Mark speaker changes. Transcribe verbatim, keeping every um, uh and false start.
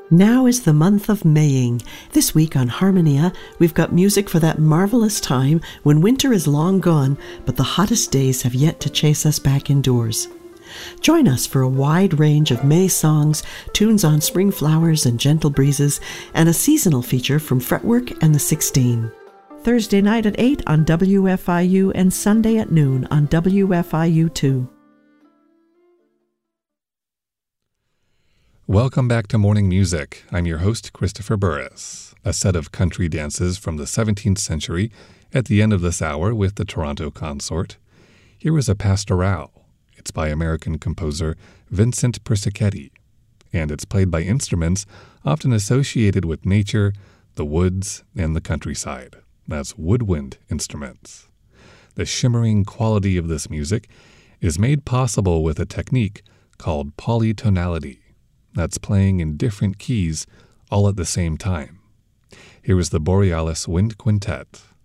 Speaker 1: Now is the month of Maying. This week on Harmonia, we've got music for that marvelous time when winter is long gone, but the hottest days have yet to chase us back indoors. Join us for a wide range of May songs, tunes on spring flowers and gentle breezes, and a seasonal feature from Fretwork and the Sixteen. Thursday night at eight on W F I U and Sunday at noon on W F I U two.
Speaker 2: Welcome back to Morning Music. I'm your host, Christopher Burris. A set of country dances from the seventeenth century at the end of this hour with the Toronto Consort. Here is a pastoral. It's by American composer Vincent Persichetti, and it's played by instruments often associated with nature, the woods, and the countryside. That's woodwind instruments. The shimmering quality of this music is made possible with a technique called polytonality. That's playing in different keys all at the same time. Here is the Borealis Wind Quintet.